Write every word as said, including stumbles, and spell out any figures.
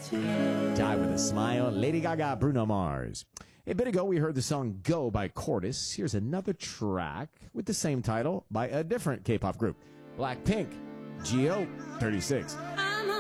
Die with a Smile, Lady Gaga, Bruno Mars. A bit ago, we heard the song Go by Cordis. Here's another track with the same title by a different K-pop group, Blackpink, G O thirty-six.